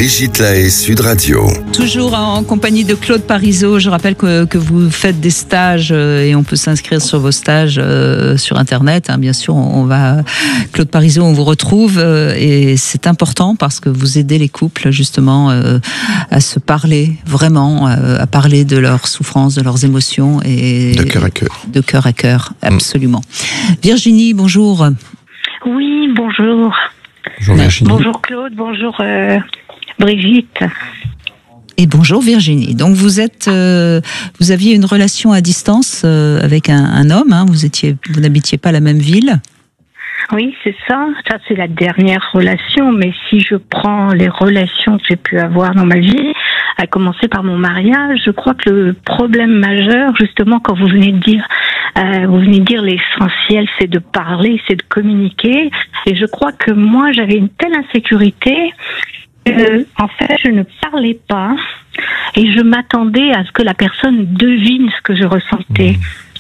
Brigitte Lahaie, Sud Radio. Toujours en compagnie de Claude Parizeau. Je rappelle que vous faites des stages et on peut s'inscrire sur vos stages sur Internet. Bien sûr, Claude Parizeau, on vous retrouve et c'est important parce que vous aidez les couples justement à se parler vraiment, à parler de leurs souffrances, de leurs émotions et de cœur à cœur. De cœur à cœur, absolument. Virginie, bonjour. Oui, bonjour. Bonjour Virginie. Bonjour Claude, bonjour Brigitte. Et bonjour Virginie. Donc vous aviez une relation à distance avec un homme, hein, vous n'habitiez pas la même ville. Oui, c'est ça. Ça, c'est la dernière relation. Mais si je prends les relations que j'ai pu avoir dans ma vie, à commencer par mon mariage, je crois que le problème majeur, justement, quand vous venez de dire l'essentiel, c'est de parler, c'est de communiquer. Et je crois que moi, j'avais une telle insécurité que, en fait, je ne parlais pas et je m'attendais à ce que la personne devine ce que je ressentais.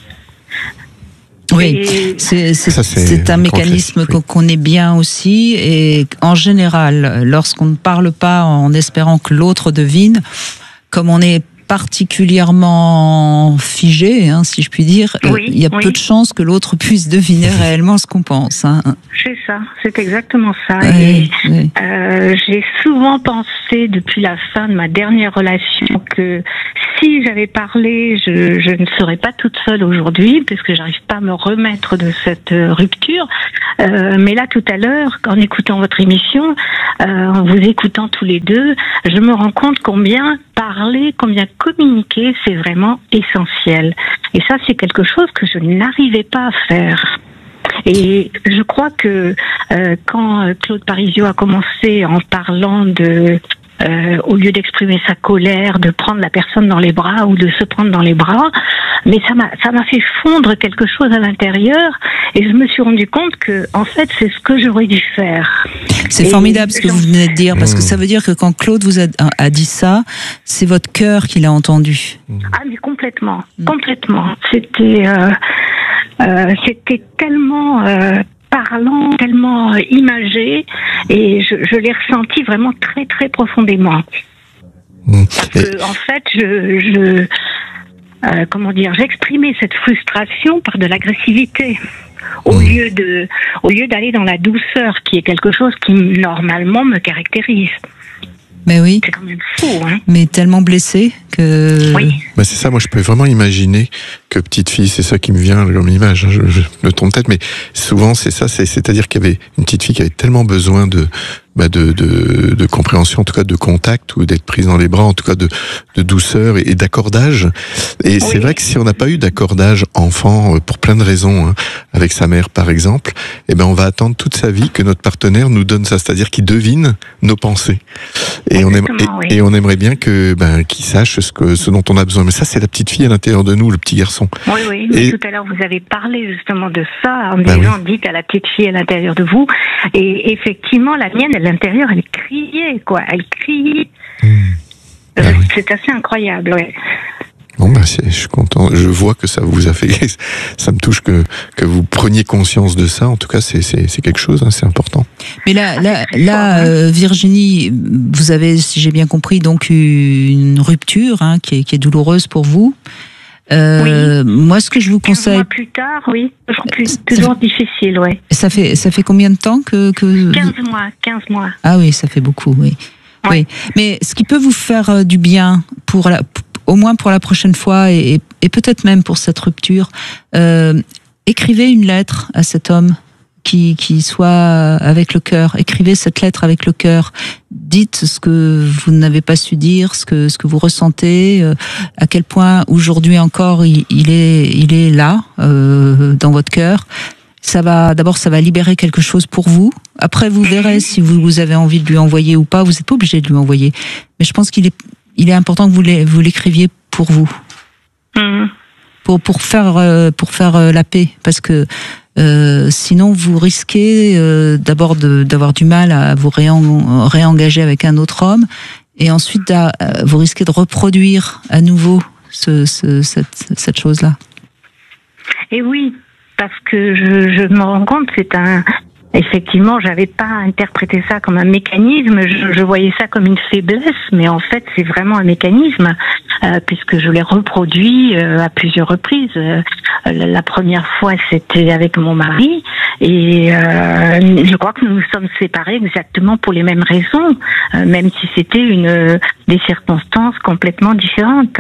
Oui, c'est un mécanisme qu'on connaît bien aussi, et en général, lorsqu'on ne parle pas en espérant que l'autre devine, comme on est particulièrement figé, hein, si je puis dire, il y a peu de chances que l'autre puisse deviner réellement ce qu'on pense. Hein. C'est ça, c'est exactement ça. Oui, et j'ai souvent pensé depuis la fin de ma dernière relation que si j'avais parlé, je ne serais pas toute seule aujourd'hui, parce que j'arrive pas à me remettre de cette rupture. Mais là, tout à l'heure, en écoutant votre émission, en vous écoutant tous les deux, je me rends compte combien parler, combien communiquer, c'est vraiment essentiel. Et ça, c'est quelque chose que je n'arrivais pas à faire. Et je crois que quand Claude Parizeau a commencé en parlant au lieu d'exprimer sa colère, de prendre la personne dans les bras ou de se prendre dans les bras, mais ça m'a fait fondre quelque chose à l'intérieur et je me suis rendu compte que, en fait, c'est ce que j'aurais dû faire. C'est formidable ce que vous venez de dire, parce que ça veut dire que quand Claude vous a dit ça, c'est votre cœur qui l'a entendu. Ah, mais complètement. C'était tellement parlant, tellement imagé, et je l'ai ressenti vraiment très très profondément. Parce que, en fait, j'exprimais cette frustration par de l'agressivité. Au lieu d'aller dans la douceur, qui est quelque chose qui normalement me caractérise. Mais oui. C'est quand même fou, hein. Mais tellement blessé que... Oui. Bah c'est ça, moi je peux vraiment imaginer que petite fille, c'est ça qui me vient comme image, je me trompe peut-être, mais souvent c'est ça, c'est-à-dire qu'il y avait une petite fille qui avait tellement besoin de compréhension, en tout cas de contact, ou d'être prise dans les bras, en tout cas de douceur et d'accordage. Et c'est vrai que si on n'a pas eu d'accordage enfant, pour plein de raisons, hein, avec sa mère par exemple, on va attendre toute sa vie que notre partenaire nous donne ça, c'est-à-dire qu'il devine nos pensées. Et on aimerait bien qu'il sache ce dont on a besoin. Mais ça, c'est la petite fille à l'intérieur de nous, le petit garçon. Oui. Mais tout à l'heure, vous avez parlé justement de ça, en disant, dites à la petite fille à l'intérieur de vous. Et effectivement, la mienne, à l'intérieur, elle criait, quoi. Elle criait. C'est assez incroyable, ouais. Bon, je suis content. Je vois que ça vous a fait, ça me touche que vous preniez conscience de ça. En tout cas, c'est quelque chose, hein, c'est important. Mais là, Virginie, vous avez, si j'ai bien compris, donc une rupture, hein, qui est douloureuse pour vous. Moi, ce que je vous conseille. 15 mois plus tard, oui. Toujours difficile, ouais. Ça fait combien de temps que... 15 mois. Ah oui, ça fait beaucoup, oui. Ouais. Oui. Mais ce qui peut vous faire du bien au moins pour la prochaine fois et peut-être même pour cette rupture, écrivez une lettre à cet homme qui soit avec le cœur. Écrivez cette lettre avec le cœur. Dites ce que vous n'avez pas su dire, ce que vous ressentez, à quel point aujourd'hui encore il est là dans votre cœur. Ça va libérer quelque chose pour vous. Après, vous verrez si vous avez envie de lui envoyer ou pas. Vous n'êtes pas obligé de lui envoyer. Mais je pense qu'il est important que vous l'écriviez pour vous. Pour faire la paix. Parce que sinon, vous risquez d'abord d'avoir du mal à vous réengager avec un autre homme. Et ensuite, vous risquez de reproduire à nouveau cette chose-là. Et oui. Parce que je me rends compte, effectivement, j'avais pas interprété ça comme un mécanisme. Je voyais ça comme une faiblesse, mais en fait, c'est vraiment un mécanisme puisque je l'ai reproduit à plusieurs reprises. La première fois, c'était avec mon mari, et je crois que nous nous sommes séparés exactement pour les mêmes raisons, même si c'était des circonstances complètement différentes.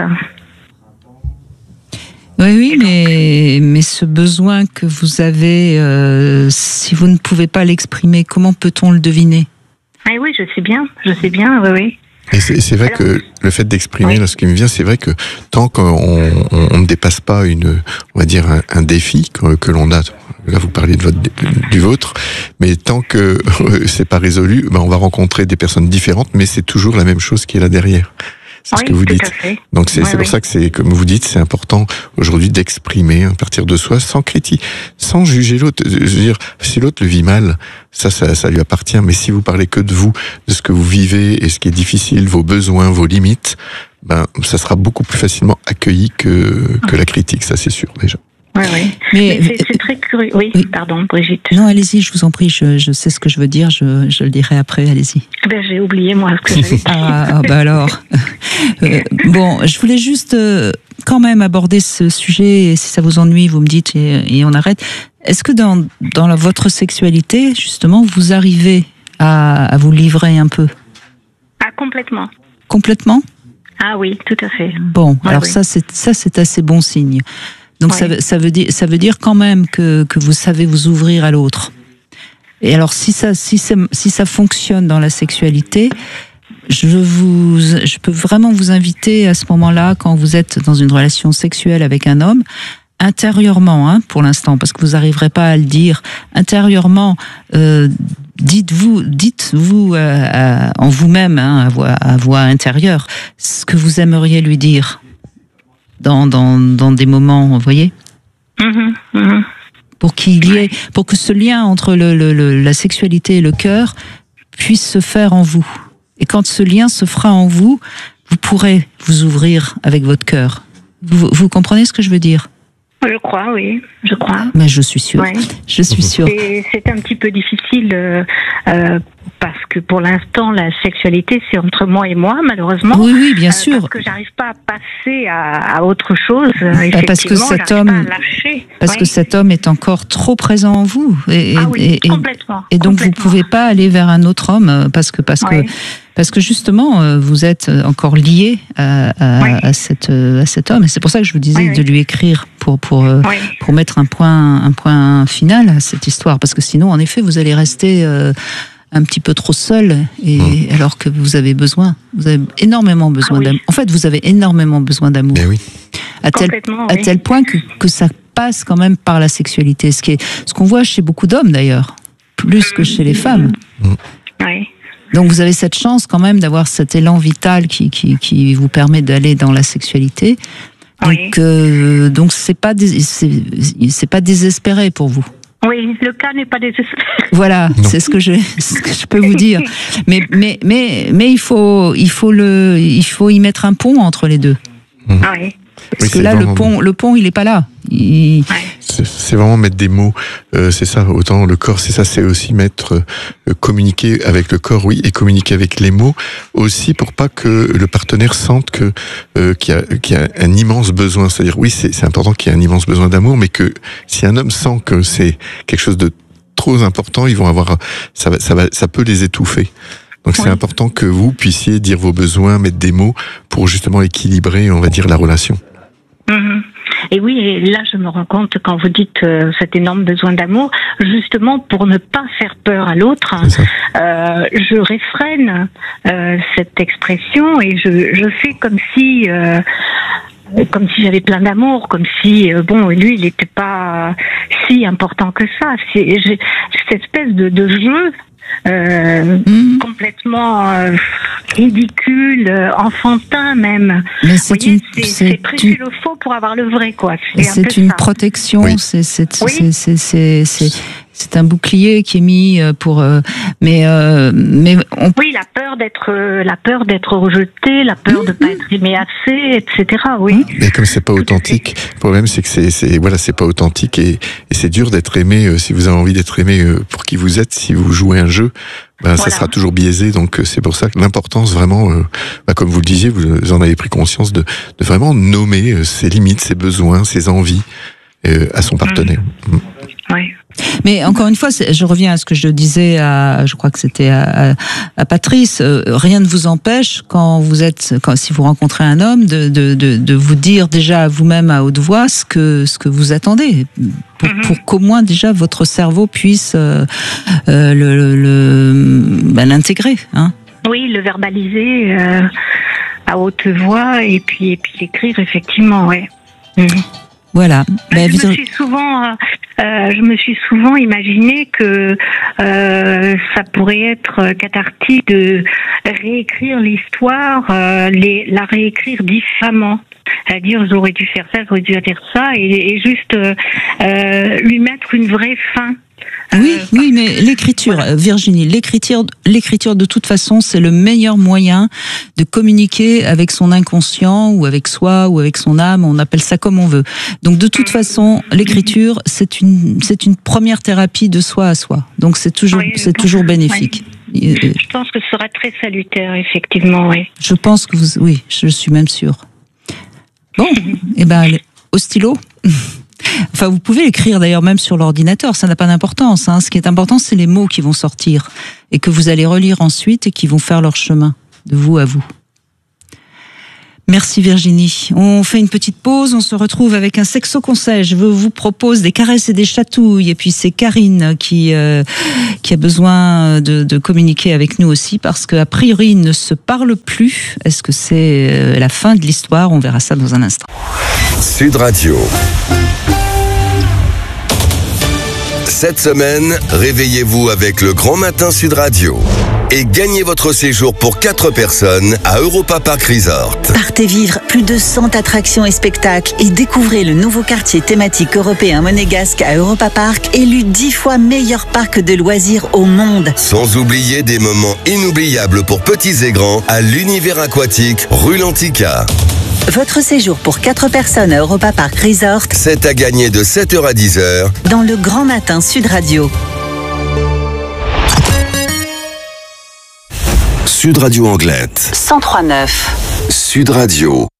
Oui, mais ce besoin que vous avez, si vous ne pouvez pas l'exprimer, comment peut-on le deviner? Ah oui, je sais bien, oui. Et c'est vrai que le fait d'exprimer, là, ce qui me vient, c'est vrai que tant qu'on ne dépasse pas on va dire un défi que l'on a, là vous parlez du vôtre, mais tant que c'est pas résolu, on va rencontrer des personnes différentes, mais c'est toujours la même chose qui est là derrière. C'est ce que vous dites. Donc c'est pour ça que c'est, comme vous dites, c'est important aujourd'hui d'exprimer à partir de soi, sans critique, sans juger l'autre. Je veux dire, si l'autre le vit mal, ça lui appartient. Mais si vous parlez que de vous, de ce que vous vivez et ce qui est difficile, vos besoins, vos limites, ça sera beaucoup plus facilement accueilli que la critique. Ça, c'est sûr déjà. Oui. Mais c'est très curieux. Oui, pardon, Brigitte. Non, allez-y, je vous en prie, je sais ce que je veux dire, je le dirai après, allez-y. J'ai oublié, moi, ce que j'avais dit. Alors. Bon, je voulais juste quand même aborder ce sujet, et si ça vous ennuie, vous me dites et on arrête. Est-ce que dans votre sexualité, justement, vous arrivez à vous livrer un peu? Ah, complètement. Complètement? Ah oui, tout à fait. Bon, alors ça c'est assez bon signe. Donc ça veut dire quand même que vous savez vous ouvrir à l'autre. Et alors si ça fonctionne dans la sexualité, je peux vraiment vous inviter à ce moment-là, quand vous êtes dans une relation sexuelle avec un homme, intérieurement, pour l'instant, parce que vous n'arriverez pas à le dire, intérieurement, dites-vous en vous-même, à voix intérieure, ce que vous aimeriez lui dire. Dans des moments, vous voyez, pour que ce lien entre la sexualité et le cœur puisse se faire en vous. Et quand ce lien se fera en vous, vous pourrez vous ouvrir avec votre cœur. Vous comprenez ce que je veux dire? Je crois, oui, je crois. Mais je suis sûre. Je suis sûre. C'est un petit peu difficile parce que pour l'instant, la sexualité, c'est entre moi et moi, malheureusement. Oui, bien sûr. Parce que j'arrive pas à passer à autre chose. Parce que cet homme est encore trop présent en vous. Complètement. Et donc, vous pouvez pas aller vers un autre homme parce que justement, vous êtes encore lié à cet homme. Et c'est pour ça que je vous disais de lui écrire pour mettre un point final à cette histoire. Parce que sinon, en effet, vous allez rester un petit peu trop seul, alors que vous avez énormément besoin d'amour. En fait, vous avez énormément besoin d'amour. À tel point que ça passe quand même par la sexualité. Ce qu'on voit chez beaucoup d'hommes d'ailleurs, plus que chez les femmes. Donc vous avez cette chance quand même d'avoir cet élan vital qui vous permet d'aller dans la sexualité. Donc c'est pas désespéré pour vous. Oui, le cas n'est pas désespéré. Voilà, c'est ce que je peux vous dire. Mais il faut y mettre un pont entre les deux. Parce que là, le pont, il est pas là. C'est vraiment mettre des mots. C'est ça. Autant le corps, c'est ça. C'est aussi communiquer avec le corps, et communiquer avec les mots aussi, pour pas que le partenaire sente qu'il y a un immense besoin. C'est-à-dire, c'est important qu'il y ait un immense besoin d'amour, mais que si un homme sent que c'est quelque chose de trop important, ils vont avoir ça peut les étouffer. Donc c'est important que vous puissiez dire vos besoins, mettre des mots pour justement équilibrer, on va dire, la relation. Et oui, et là je me rends compte quand vous dites cet énorme besoin d'amour, justement pour ne pas faire peur à l'autre, je réfrène cette expression et je fais comme si j'avais plein d'amour, comme si lui il n'était pas si important que ça. J'ai cette espèce de jeu complètement ridicule, enfantin même. Mais c'est prêcher le faux pour avoir le vrai, quoi. C'est une protection. Oui. C'est un bouclier qui est mis pour. Oui, la peur d'être rejeté, la peur de pas être aimé assez, etc. Oui. Mais comme c'est pas authentique, le problème c'est que c'est pas authentique et c'est dur d'être aimé. Si vous avez envie d'être aimé pour qui vous êtes, si vous jouez un jeu, ça sera toujours biaisé. Donc c'est pour ça que l'importance vraiment, comme vous le disiez, vous en avez pris conscience de vraiment nommer ses limites, ses besoins, ses envies à son partenaire. Oui. Mais encore une fois, je reviens à ce que je disais je crois que c'était à Patrice. Rien ne vous empêche si vous rencontrez un homme, de vous dire déjà vous-même à haute voix ce que vous attendez, pour qu'au moins déjà votre cerveau puisse l'intégrer. Hein. Oui, le verbaliser à haute voix et puis l'écrire effectivement, ouais. Voilà. Je me suis souvent imaginé que ça pourrait être cathartique de réécrire l'histoire, la réécrire différemment. C'est-à-dire, j'aurais dû faire ça, j'aurais dû faire ça, et juste lui mettre une vraie fin. Oui, mais l'écriture, voilà. Virginie, l'écriture de toute façon, c'est le meilleur moyen de communiquer avec son inconscient ou avec soi ou avec son âme, on appelle ça comme on veut. Donc de toute façon, l'écriture, c'est une première thérapie de soi à soi. Donc c'est toujours bénéfique. Oui. Je pense que ce sera très salutaire, effectivement, oui. Je pense que oui, je suis même sûre. Bon, au stylo. Enfin, vous pouvez écrire d'ailleurs même sur l'ordinateur, ça n'a pas d'importance. Hein. Ce qui est important, c'est les mots qui vont sortir et que vous allez relire ensuite et qui vont faire leur chemin de vous à vous. Merci Virginie. On fait une petite pause, on se retrouve avec un sexo conseil. Je vous propose des caresses et des chatouilles. Et puis c'est Karine qui a besoin de communiquer avec nous aussi parce qu'a priori ils ne se parlent plus. Est-ce que c'est la fin de l'histoire? On verra ça dans un instant. Sud Radio. Cette semaine, réveillez-vous avec le Grand Matin Sud Radio et gagnez votre séjour pour 4 personnes à Europa Park Resort. Partez vivre plus de 100 attractions et spectacles et découvrez le nouveau quartier thématique européen monégasque à Europa Park, élu 10 fois meilleur parc de loisirs au monde. Sans oublier des moments inoubliables pour petits et grands à l'univers aquatique rue Lantica. Votre séjour pour 4 personnes à Europa Park Resort, c'est à gagner de 7h à 10h dans le Grand Matin Sud Radio. Sud Radio Anglette 103.9 Sud Radio.